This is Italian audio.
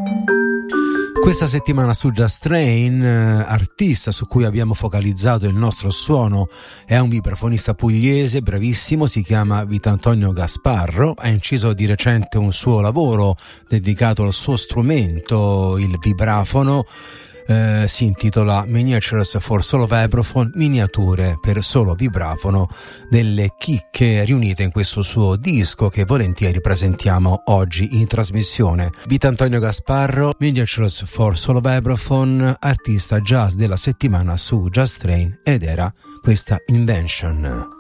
Questa settimana su Just Train, artista su cui abbiamo focalizzato il nostro suono è un vibrafonista pugliese bravissimo, si chiama Vitantonio Gasparro, ha inciso di recente un suo lavoro dedicato al suo strumento, il vibrafono. Si intitola Miniatures for Solo Vibraphone, miniature per solo vibrafono, delle chicche riunite in questo suo disco che volentieri presentiamo oggi in trasmissione. Vitantonio Gasparro, Miniatures for Solo Vibraphone, artista jazz della settimana su Just Train, ed era questa Invention.